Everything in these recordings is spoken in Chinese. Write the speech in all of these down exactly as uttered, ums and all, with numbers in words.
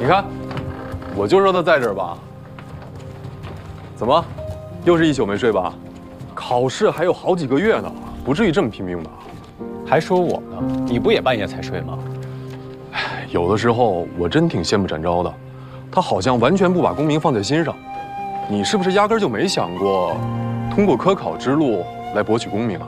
你看，我就说他在这儿吧。怎么，又是一宿没睡吧？考试还有好几个月呢，不至于这么拼命吧？ 还说我呢？你不也半夜才睡吗？ 唉，有的时候我真挺羡慕展昭的，他好像完全不把功名放在心上。你是不是压根就没想过，通过科考之路来博取功名啊？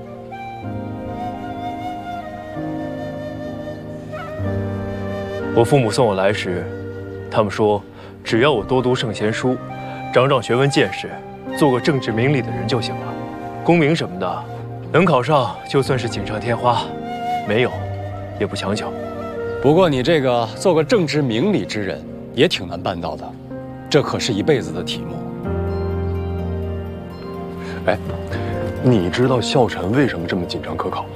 我父母送我来时，他们说，只要我多读圣贤书，长长学问见识，做个正直明理的人就行了。功名什么的，能考上就算是锦上添花，没有也不强求。 不过你这个做个正直明理之人也挺难办到的，这可是一辈子的题目。 哎，你知道孝臣为什么这么紧张科考吗？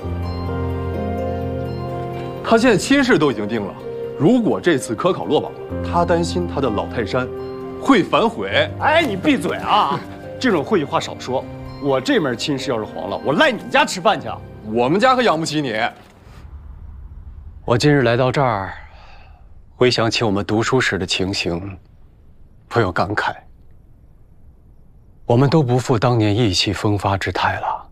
他现在亲事都已经定了。 如果这次科考落榜了，他担心他的老泰山会反悔。 哎，你闭嘴啊！这种晦气话少说。我这门亲事要是黄了，我赖你们家吃饭去。 我们家可养不起你。 我今日来到这儿，回想起我们读书时的情形，不由感慨。我们都不复当年意气风发之态了。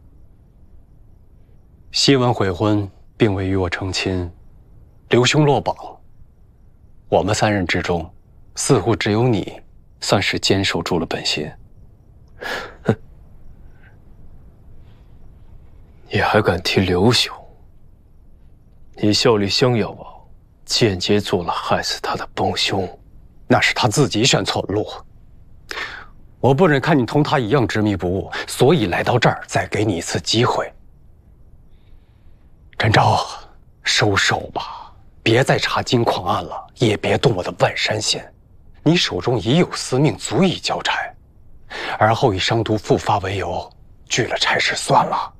西文悔婚，并未与我成亲。 刘兄落榜，我们三人之中，似乎只有你算是坚守住了本心。 哼，你还敢提刘兄？你效力襄阳王，间接做了害死他的帮凶， 那是他自己选错了路。我不忍看你同他一样执迷不悟，所以来到这儿，再给你一次机会。展昭，收手吧。 别再查金矿案了，也别动我的万山县。你手中已有司命，足以交差。而后以伤毒复发为由，拒了差事算了。